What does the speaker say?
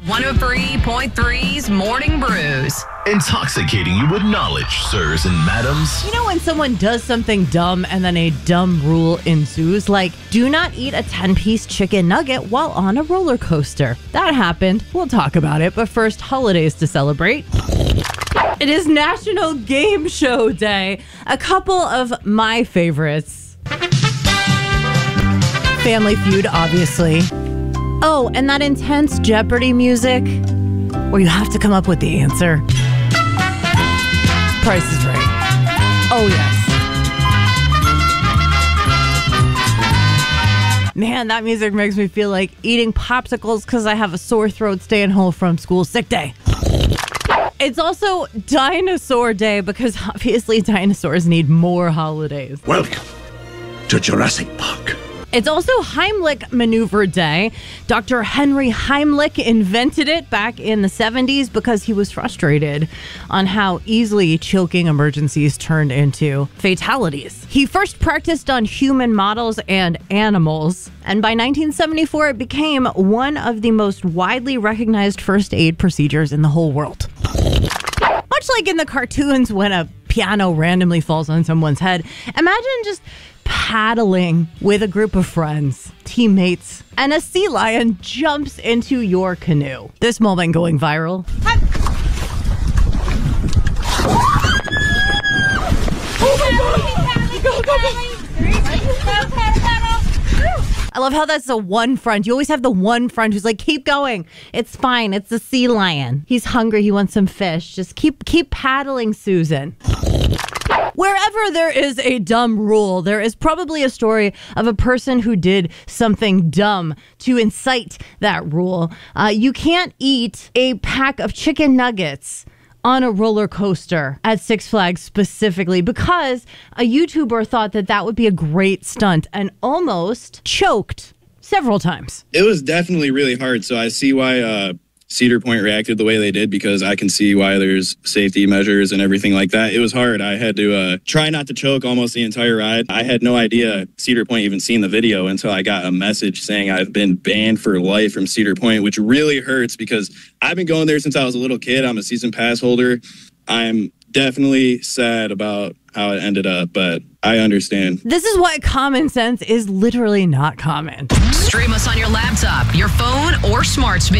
103.3's Morning Brews. Intoxicating you with knowledge, sirs and madams. You know when someone does something dumb and then a dumb rule ensues? Like, do not eat a 10-piece chicken nugget while on a roller coaster. That happened. We'll talk about it. But first, holidays to celebrate. It is National Game Show Day. A couple of my favorites. Family Feud, obviously. Oh, and that intense Jeopardy music where you have to come up with the answer. Price is Right. Oh, yes. Man, that music makes me feel like eating popsicles because I have a sore throat staying home from school. Sick day. It's also Dinosaur Day because obviously dinosaurs need more holidays. Welcome to Jurassic Park. It's also Heimlich Maneuver Day. Dr. Henry Heimlich invented it back in the 70s because he was frustrated on how easily choking emergencies turned into fatalities. He first practiced on human models and animals, and by 1974 it became one of the most widely recognized first aid procedures in the whole world. Much like in the cartoons when a piano randomly falls on someone's head, imagine just paddling with a group of friends, teammates, and a sea lion jumps into your canoe. This moment going viral. I love how that's the one friend. You always have the one friend who's like, keep going. It's fine. It's the sea lion. He's hungry. He wants some fish. Just keep paddling, Susan. Wherever there is a dumb rule, there is probably a story of a person who did something dumb to incite that rule. You can't eat a pack of chicken nuggets on a roller coaster at Six Flags specifically because a YouTuber thought that that would be a great stunt and almost choked several times. It was definitely really hard, so I see why Cedar Point reacted the way they did because I can see why there's safety measures and everything like that. It was hard. I had to try not to choke almost the entire ride. I had no idea Cedar Point even seen the video until I got a message saying I've been banned for life from Cedar Point, which really hurts because I've been going there since I was a little kid. I'm a season pass holder. I'm definitely sad about how it ended up, but I understand. This is why common sense is literally not common. Stream us on your laptop, your phone, or smart speaker.